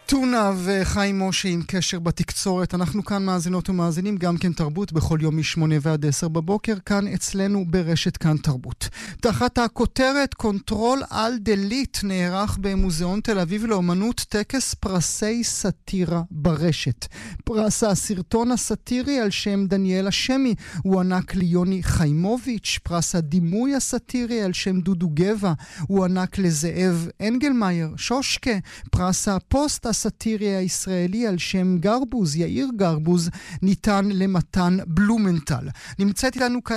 טונה וחיים משה עם קשר בתקצורת. אנחנו כאן מאזינות ומאזינים גם כן תרבות בכל יום מ8 ועד 10 בבוקר, כאן אצלנו ברשת כאן תרבות. תחת הכותרת קונטרול על דליט נערך במוזיאון תל אביב לאומנות טקס פרסי סאטירה ברשת. פרס הסרטון הסאטירי על שם דניאל השמי הוענק ליוני חיימוביץ', פרס הדימוי הסאטירי על שם דודו גבע הוענק לזאב אנגלמאייר שושקה, פרס הפוסט הסאטירי הישראלי על שם גרבוז, יאיר גרבוז, ניתן למתן בלומנטל. נמצאת איתנו